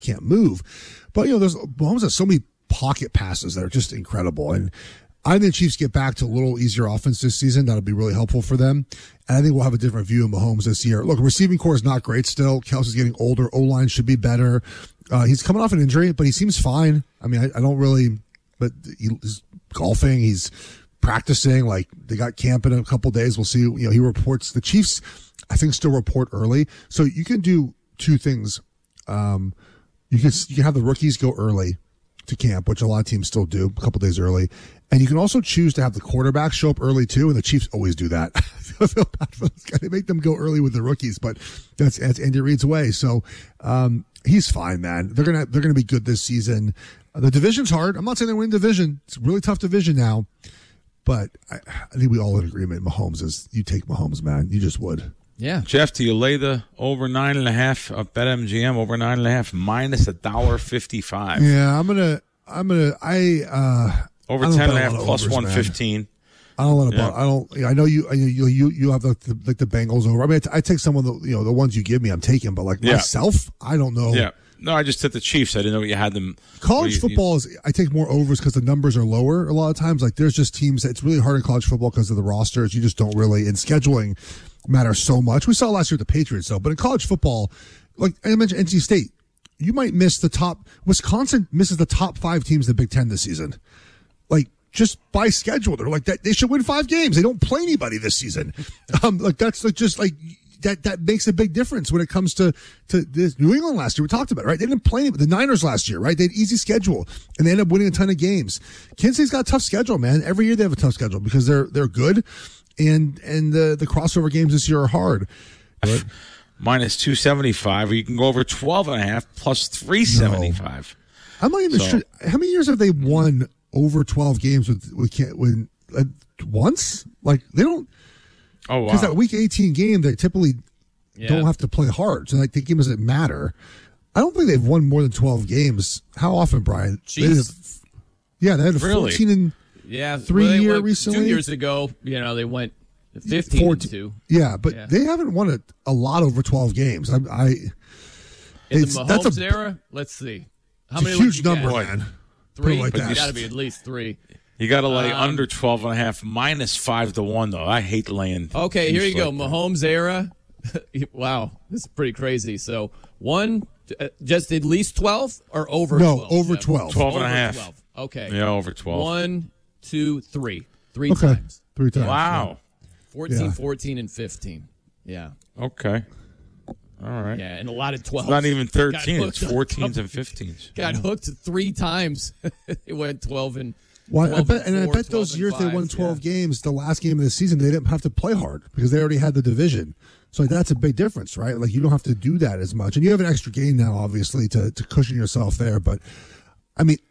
can't move. But, Mahomes has so many pocket passes that are just incredible. And I think the Chiefs get back to a little easier offense this season. That'll be really helpful for them. And I think we'll have a different view of Mahomes this year. Look, receiving core is not great still. Kelsey's getting older. O-line should be better. He's coming off an injury, but he seems fine. I mean, I don't really, but he's golfing. He's practicing. Like, they got camp in a couple days. We'll see. He reports. The Chiefs, I think, still report early. So you can do two things. You can have the rookies go early to camp, which a lot of teams still do, a couple days early. And you can also choose to have the quarterback show up early too, and the Chiefs always do that. I feel bad for those guys. They make them go early with the rookies, but that's Andy Reid's way. So he's fine, man. They're gonna be good this season. The division's hard. I'm not saying they win the division. It's a really tough division now, but I think we all in agreement. Mahomes is. You take Mahomes, man. You just would. Yeah. Jeff, do you lay the over 9.5 up at MGM over 9.5 minus $1.55? Yeah, I'm gonna. Over 10.5 plus 115. I don't let it. Yeah. I know you have the Bengals over. I mean, I take some of the ones you give me. I'm taking, but myself, I don't know. Yeah. No, I just took the Chiefs. I didn't know what you had them. College football is. I take more overs because the numbers are lower. A lot of times, like there's just teams that it's really hard in college football because of the rosters. You just don't really, and scheduling matters so much. We saw last year with the Patriots, though. But in college football, like I mentioned, NC State, you might miss the top. Wisconsin misses the top 5 teams in the Big Ten this season. Like, just by schedule, they're like that. They should win 5 games. They don't play anybody this season. That's just like that makes a big difference when it comes to this. New England last year, we talked about it, right? They didn't play the Niners last year, right? They had easy schedule and they ended up winning a ton of games. Kansas State's got a tough schedule, man. Every year they have a tough schedule because they're good, and the crossover games this year are hard. But, minus 275, or you can go over 12.5 plus 375. No. I'm not even sure. How many years have they won over 12 games with once? Like, they don't. Oh, wow. Because that week 18 game, they typically don't have to play hard. So, like, the game doesn't matter. I don't think they've won more than 12 games. How often, Brian? They had a 14 and 3 year recently. 2 years ago, they went 15 and 2. Yeah, but they haven't won a lot over 12 games. In the Mahomes era, let's see. How many? Huge number, man. 3. Like It's got to be at least 3. You got to lay under 12.5 minus 5-1 though. I hate laying. Okay, here you go. Mahomes era. Wow, this is pretty crazy. So just at least 12 or over 12? No, over 12. 12.5. 12. Okay. Yeah, over 12. 1, 2, 3. 3 times. 3 times. Wow. 14, 14, and 15. Yeah. Okay. All right. Yeah, and a lot of 12s. It's not even 13. It's 14s and 15s. Got hooked 3 times. It went 12 and. Well, I bet those years they won 12 games, the last game of the season, they didn't have to play hard because they already had the division. So that's a big difference, right? Like, you don't have to do that as much. And you have an extra game now, obviously, to cushion yourself there. But, I mean,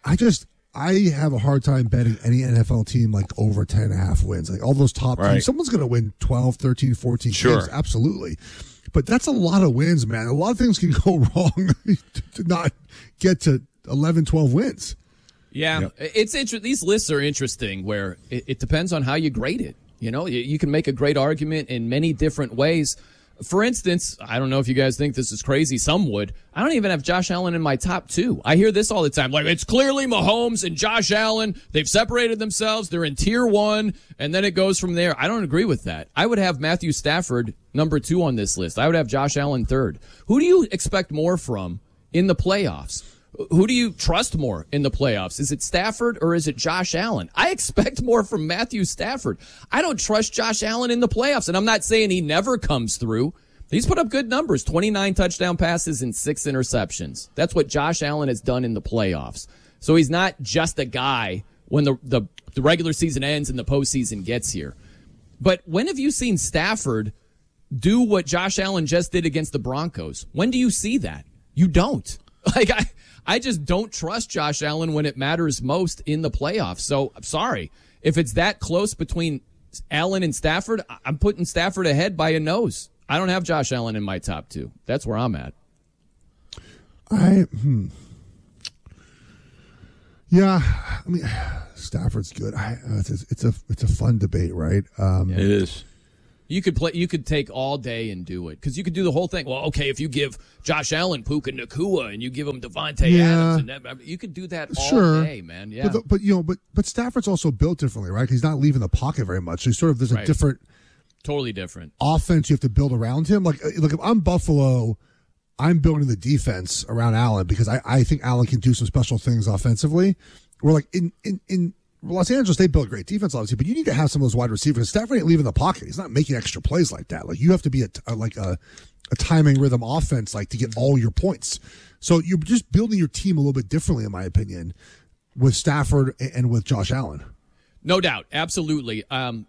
I have a hard time betting any NFL team like over 10.5 wins. Like, all those top teams, someone's going to win 12, 13, 14 games. Absolutely. But that's a lot of wins, man. A lot of things can go wrong to not get to 11, 12 wins. Yeah, It's these lists are interesting where it depends on how you grade it. You can make a great argument in many different ways. For instance, I don't know if you guys think this is crazy. Some would. I don't even have Josh Allen in my top 2. I hear this all the time. Like, it's clearly Mahomes and Josh Allen. They've separated themselves. They're in tier 1, and then it goes from there. I don't agree with that. I would have Matthew Stafford number 2 on this list. I would have Josh Allen 3rd. Who do you expect more from in the playoffs? Who do you trust more in the playoffs? Is it Stafford or is it Josh Allen? I expect more from Matthew Stafford. I don't trust Josh Allen in the playoffs, and I'm not saying he never comes through. He's put up good numbers, 29 touchdown passes and 6 interceptions. That's what Josh Allen has done in the playoffs. So he's not just a guy when the regular season ends and the postseason gets here. But when have you seen Stafford do what Josh Allen just did against the Broncos? When do you see that? You don't. Like, I just don't trust Josh Allen when it matters most in the playoffs. So I'm sorry. If it's that close between Allen and Stafford, I'm putting Stafford ahead by a nose. I don't have Josh Allen in my top 2. That's where I'm at. Yeah, I mean, Stafford's good. It's a fun debate, right? It is. You could take all day and do it because you could do the whole thing. Well, okay, if you give Josh Allen Puka Nacua and you give him Devontae Adams, and you could do that all day, man. Yeah, but Stafford's also built differently, right? He's not leaving the pocket very much. So there's a different, totally different offense you have to build around him. Like, look, if I'm Buffalo, I'm building the defense around Allen because I think Allen can do some special things offensively. We're like in Los Angeles, they built great defense, obviously, but you need to have some of those wide receivers. Stafford ain't leaving the pocket. He's not making extra plays like that. Like, you have to be a timing rhythm offense, like, to get all your points. So you're just building your team a little bit differently, in my opinion, with Stafford and with Josh Allen. No doubt, absolutely. And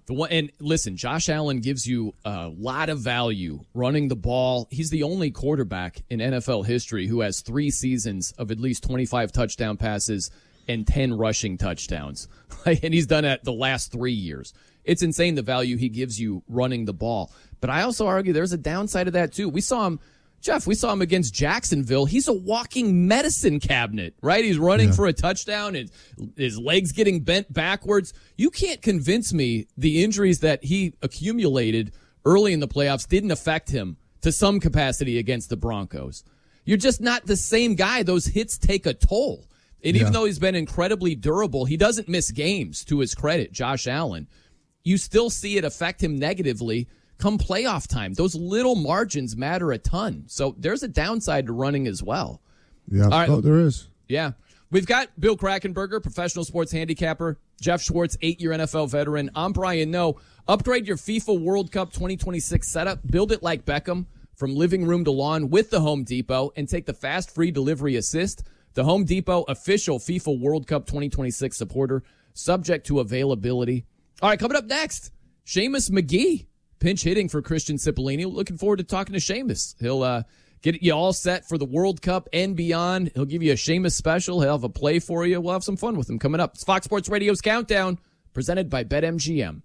listen, Josh Allen gives you a lot of value running the ball. He's the only quarterback in NFL history who has 3 seasons of at least 25 touchdown passes and 10 rushing touchdowns. And he's done it the last 3 years. It's insane the value he gives you running the ball. But I also argue there's a downside of that too. We saw him against Jacksonville. He's a walking medicine cabinet, right? He's running for a touchdown and his legs getting bent backwards. You can't convince me the injuries that he accumulated early in the playoffs didn't affect him to some capacity against the Broncos. You're just not the same guy. Those hits take a toll. And even though he's been incredibly durable, he doesn't miss games, to his credit, Josh Allen. You still see it affect him negatively come playoff time. Those little margins matter a ton. So there's a downside to running as well. Yeah, all right. There is. Yeah. We've got Bill Krackomberger, professional sports handicapper, Jeff Schwartz, 8-year NFL veteran. I'm Brian Noe. Upgrade your FIFA World Cup 2026 setup. Build it like Beckham from living room to lawn with the Home Depot and take the fast free delivery assist. The Home Depot official FIFA World Cup 2026 supporter, subject to availability. All right, coming up next, Seamus McGee, pinch hitting for Christian Cipollini. Looking forward to talking to Seamus. He'll get you all set for the World Cup and beyond. He'll give you a Seamus special. He'll have a play for you. We'll have some fun with him coming up. It's Fox Sports Radio's Countdown, presented by BetMGM.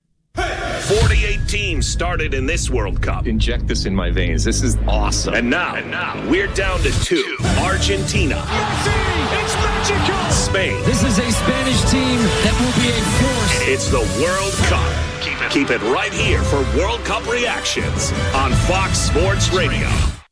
48 teams started in this World Cup. Inject this in my veins. This is awesome. And now we're down to 2. Argentina. Messi, it's magical. Spain. This is a Spanish team that will be a force. It's the World Cup. Keep it right here for World Cup reactions on Fox Sports Radio.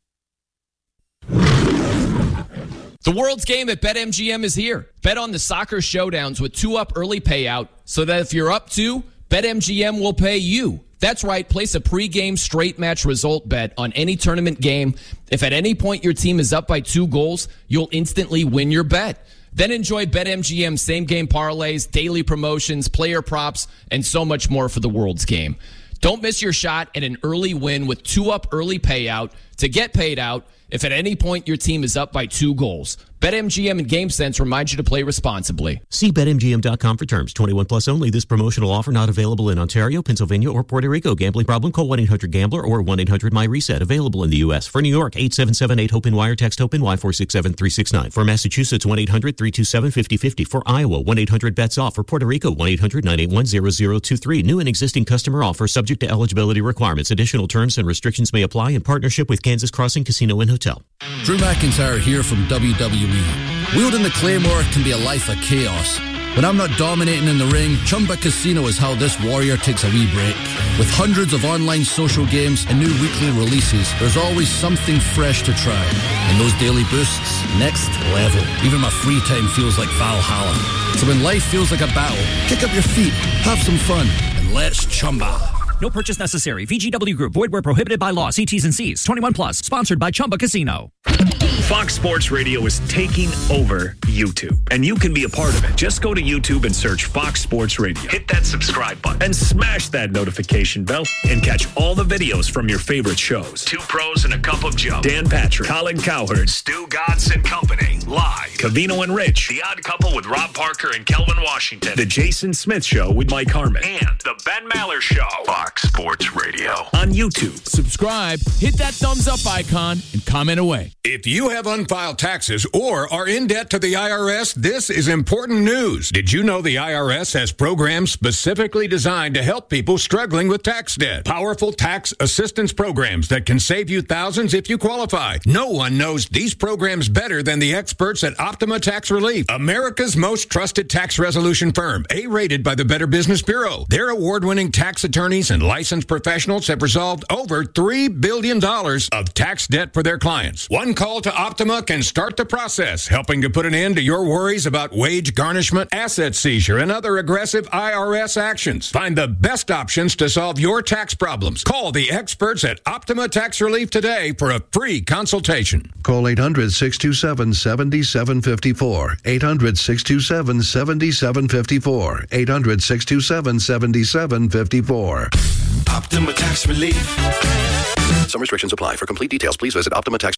The world's game at BetMGM is here. Bet on the soccer showdowns with 2-up early payout so that if you're up 2, BetMGM will pay you. That's right. Place a pregame straight match result bet on any tournament game. If at any point your team is up by 2 goals, you'll instantly win your bet. Then enjoy BetMGM same-game parlays, daily promotions, player props, and so much more for the world's game. Don't miss your shot at an early win with 2-up early payout to get paid out if at any point your team is up by 2 goals. BetMGM and GameSense remind you to play responsibly. See BetMGM.com for terms. 21 plus only. This promotional offer not available in Ontario, Pennsylvania, or Puerto Rico. Gambling problem? Call 1-800-GAMBLER or 1-800-MyReset. Available in the U.S. For New York, 877-8-HOPE-NY or text HOPE-NY 467-369. For Massachusetts, 1-800-327-5050. For Iowa, 1-800-BETS-OFF. For Puerto Rico, 1-800-981-0023. New and existing customer offer subject to eligibility requirements. Additional terms and restrictions may apply in partnership with Kansas Crossing Casino and Hotel. Drew McIntyre here from WWE. Wielding the Claymore can be a life of chaos. When I'm not dominating in the ring, Chumba Casino is how this warrior takes a wee break. With hundreds of online social games and new weekly releases, there's always something fresh to try. And those daily boosts, next level. Even my free time feels like Valhalla. So when life feels like a battle, kick up your feet, have some fun, and let's Chumba. No purchase necessary. VGW Group. Void where prohibited by law. See T's and C's. 21 plus. Sponsored by Chumba Casino. Fox Sports Radio is taking over YouTube, and you can be a part of it. Just go to YouTube and search Fox Sports Radio. Hit that subscribe button and smash that notification bell and catch all the videos from your favorite shows. 2 Pros and a Cup of Joe. Dan Patrick, Colin Cowherd, Stu Godson and Company. Live. Covino and Rich. The Odd Couple with Rob Parker and Kelvin Washington. The Jason Smith Show with Mike Harmon. And The Ben Maller Show. Fox Sports Radio on YouTube. Subscribe, hit that thumbs up icon, and comment away. If you have unfiled taxes or are in debt to the IRS, this is important news. Did you know the IRS has programs specifically designed to help people struggling with tax debt? Powerful tax assistance programs that can save you thousands if you qualify. No one knows these programs better than the experts at Optima Tax Relief, America's most trusted tax resolution firm, A-rated by the Better Business Bureau. Their award-winning tax attorneys and licensed professionals have resolved over $3 billion of tax debt for their clients. One call to Optima can start the process, helping to put an end to your worries about wage garnishment, asset seizure, and other aggressive IRS actions. Find the best options to solve your tax problems. Call the experts at Optima Tax Relief today for a free consultation. Call 800-627-7754. 800-627-7754. 800-627-7754. Optima Tax Relief. Some restrictions apply. For complete details, please visit Optima Tax.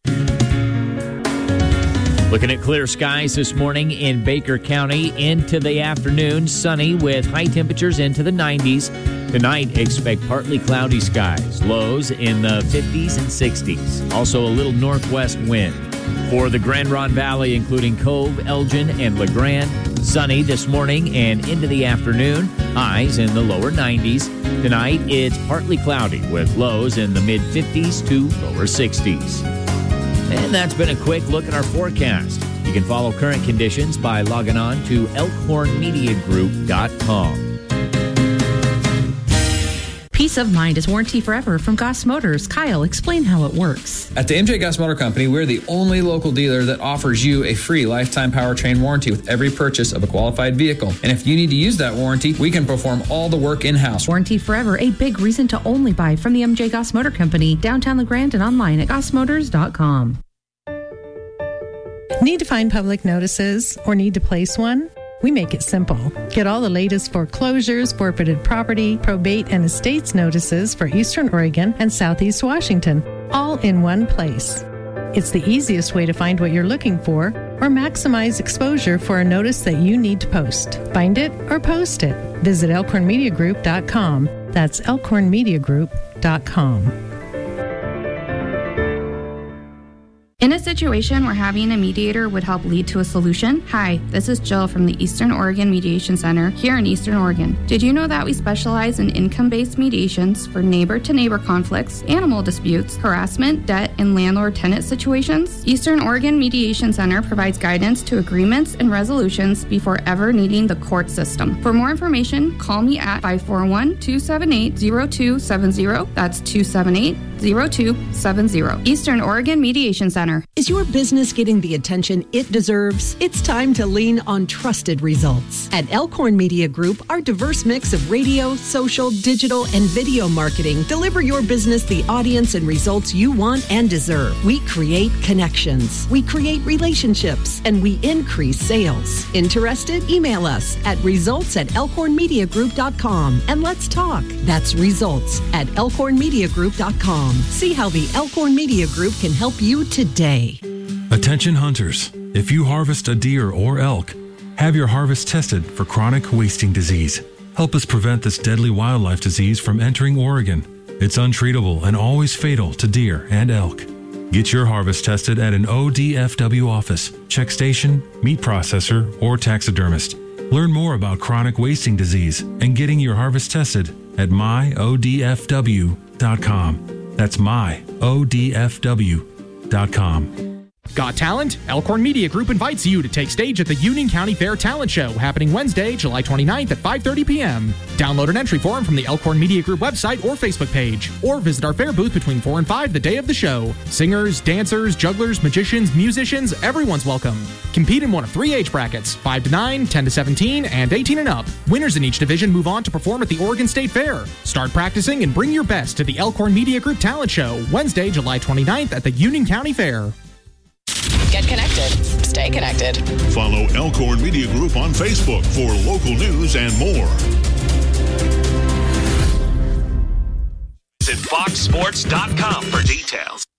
Looking at clear skies this morning in Baker County into the afternoon. Sunny with high temperatures into the 90s. Tonight, expect partly cloudy skies. Lows in the 50s and 60s. Also a little northwest wind. For the Grand Ronde Valley, including Cove, Elgin, and LeGrand, sunny this morning and into the afternoon. Highs in the lower 90s. Tonight, it's partly cloudy with lows in the mid-50s to lower 60s. And that's been a quick look at our forecast. You can follow current conditions by logging on to elkhornmediagroup.com. Peace of mind is warranty forever from Goss Motors. Kyle, explain how it works. At the MJ Goss Motor Company, we're the only local dealer that offers you a free lifetime powertrain warranty with every purchase of a qualified vehicle. And if you need to use that warranty, we can perform all the work in-house. Warranty forever, a big reason to only buy from the MJ Goss Motor Company, downtown LeGrand and online at gossmotors.com. Need to find public notices or need to place one? We make it simple. Get all the latest foreclosures, forfeited property, probate, and estates notices for Eastern Oregon and Southeast Washington, all in one place. It's the easiest way to find what you're looking for or maximize exposure for a notice that you need to post. Find it or post it. Visit elkhornmediagroup.com. That's elkhornmediagroup.com. In a situation where having a mediator would help lead to a solution? Hi, this is Jill from the Eastern Oregon Mediation Center here in Eastern Oregon. Did you know that we specialize in income-based mediations for neighbor-to-neighbor conflicts, animal disputes, harassment, debt, and landlord-tenant situations? Eastern Oregon Mediation Center provides guidance to agreements and resolutions before ever needing the court system. For more information, call me at 541-278-0270. That's 278-0270. Eastern Oregon Mediation Center. Is your business getting the attention it deserves? It's time to lean on trusted results. At Elkhorn Media Group, our diverse mix of radio, social, digital, and video marketing deliver your business the audience and results you want and deserve. We create connections, we create relationships, and we increase sales. Interested? Email us at results@elkhornmediagroup.com and let's talk. That's results@elkhornmediagroup.com. See how the Elkhorn Media Group can help you today. Attention hunters, if you harvest a deer or elk, have your harvest tested for chronic wasting disease. Help us prevent this deadly wildlife disease from entering Oregon. It's untreatable and always fatal to deer and elk. Get your harvest tested at an ODFW office, check station, meat processor, or taxidermist. Learn more about chronic wasting disease and getting your harvest tested at myodfw.com. That's myodfw.com. Got talent? Elkhorn Media Group invites you to take stage at the Union County Fair Talent Show happening Wednesday, July 29th at 5:30 p.m. Download an entry form from the Elkhorn Media Group website or Facebook page, or visit our fair booth between 4 and 5 the day of the show. Singers, dancers, jugglers, magicians, musicians, everyone's welcome. Compete in one of 3 age brackets, 5 to 9, 10 to 17, and 18 and up. Winners in each division move on to perform at the Oregon State Fair. Start practicing and bring your best to the Elkhorn Media Group Talent Show, Wednesday, July 29th at the Union County Fair. Get connected. Stay connected. Follow Elkhorn Media Group on Facebook for local news and more. Visit foxsports.com for details.